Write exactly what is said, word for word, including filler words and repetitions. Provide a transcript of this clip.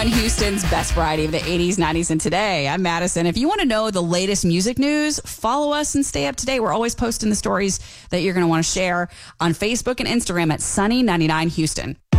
Houston's best variety of the eighties, nineties, and today. I'm Madison. If you want to know the latest music news, follow us and stay up to date. We're always posting the stories that you're going to want to share on Facebook and Instagram at Sunny ninety-nine Houston.